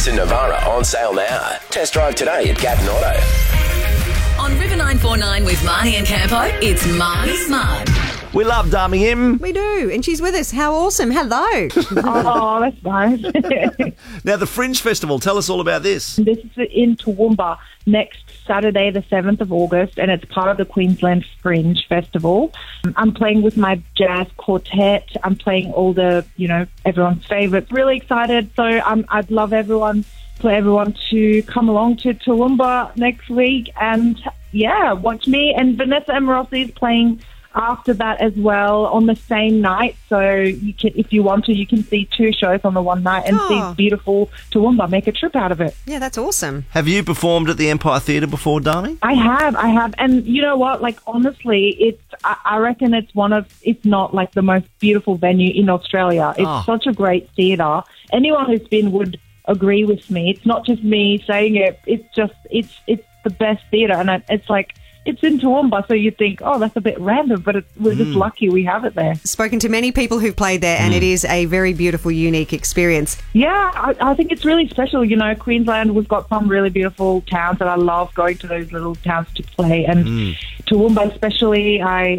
Nissan Navara on sale now. Test drive today at Gatton Auto. On River 949 with Marnie and Campo, it's Marnie's Mug. We love Dami Im. We do, and she's with us. How awesome. Hello. Oh, that's nice. Now, the Fringe Festival, tell us all about this. This is in Toowoomba next Saturday, the 7th of August, and it's part of the Queensland Fringe Festival. I'm playing with my jazz quartet. I'm playing all the, everyone's favourites. Really excited. So I'd love for everyone to come along to Toowoomba next week and, watch me. And Vanessa Amorosi is playing after that as well on the same night. So you can, if you want to, you can see two shows on the one night and see beautiful Toowoomba. Make a trip out of it. Yeah, that's awesome. Have you performed at the Empire Theatre before, Dami? I have. And you know what? Like, honestly, I reckon it's one of, if not like the most beautiful venue in Australia. It's such a great theatre. Anyone who's been would agree with me. It's not just me saying it. It's the best theatre. And it's like, it's in Toowoomba, so you think, that's a bit random, but we're just lucky we have it there. Spoken to many people who've played there, and it is a very beautiful, unique experience. Yeah, I think it's really special. Queensland, we've got some really beautiful towns, and I love going to those little towns to play. And Toowoomba especially,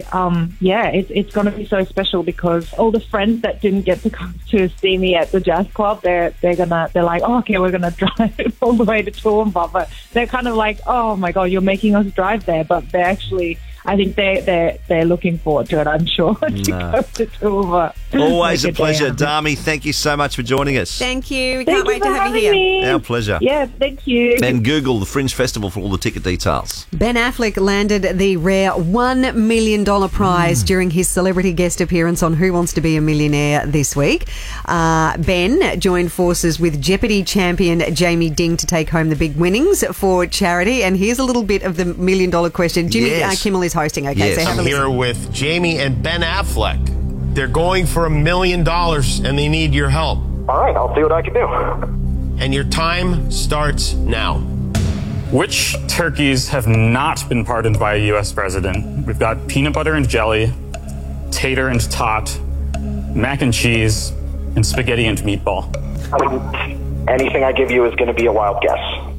it's going to be so special because all the friends that didn't get to come to see me at the jazz club, they're like, okay, we're gonna drive all the way to Toowoomba, but they're kind of like, oh my god, you're making us drive there. But they're actually, I think they're looking forward to it, I'm sure, to go to Toowoomba. Always a pleasure. Dami, thank you so much for joining us. Thank you. We can't wait to have you here. Me. Our pleasure. Yeah, thank you. And Google the Fringe Festival for all the ticket details. Ben Affleck landed the rare $1 million prize during his celebrity guest appearance on Who Wants to Be a Millionaire this week. Ben joined forces with Jeopardy champion Jamie Ding to take home the big winnings for charity. And here's a little bit of the $1 million question. Jimmy Kimmel is hosting. Okay, Yes. so have a I'm here listen. with Jamie and Ben Affleck. They're going for $1 million and they need your help. All right, I'll see what I can do. And your time starts now. Which turkeys have not been pardoned by a U.S. president? We've got peanut butter and jelly, tater and tot, mac and cheese, and spaghetti and meatball. Anything I give you is going to be a wild guess.